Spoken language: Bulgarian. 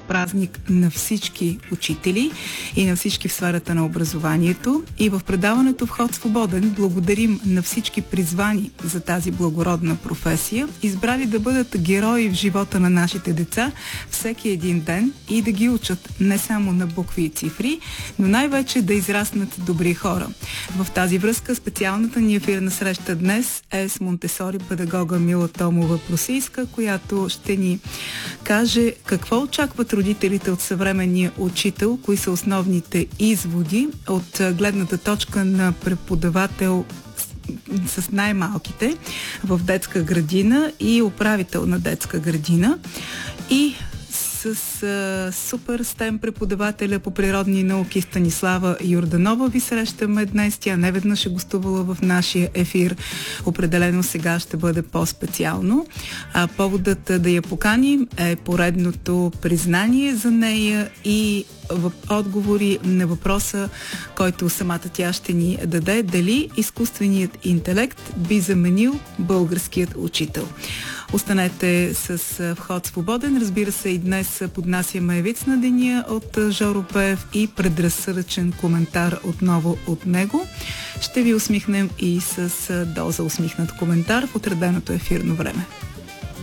празник на всички учители и на всички в сферата на образованието. И в предаването "Вход свободен" благодарим на всички призвани за тази благородна професия, избрали да бъдат герои в живота на нашите деца всеки един ден и да ги учат не само на букви и цифри, но най-вече да израснат добри хора. В тази връзка специалната ни ефирна среща днес е с Монтесори педагога Мила Томова-Просийска, която ще ни каже какво очакват родителите от съвременния учител, кои са основните изводи от гледната точка на преподавател с най-малките в детска градина и управител на детска градина, и с супер стем преподавателя по природни науки Станислава Йорданова ви срещаме днес. Тя неведнъж е гостувала в нашия ефир. Определено сега ще бъде по-специално. Поводът да я поканим е поредното признание за нея и отговори на въпроса, който самата тя ще ни даде: дали изкуственият интелект би заменил българският учител. Останете с "Вход свободен". Разбира се, и днес поднасяме виц на деня от Жоро Пеев и предразсъдъчен коментар отново от него. Ще ви усмихнем и с доза усмихнат коментар в отреденото ефирно време.